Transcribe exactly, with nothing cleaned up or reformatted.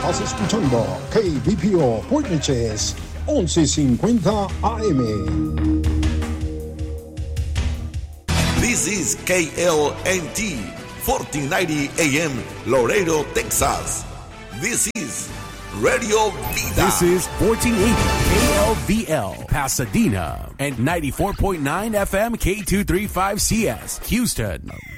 Estás escuchando K B P O Point Neches once cincuenta A M. This is K L N T fourteen ninety A M Laredo, Texas. This is Radio Vida. This is fourteen eighty K L V L Pasadena and ninety-four point nine F M K two thirty-five C S Houston.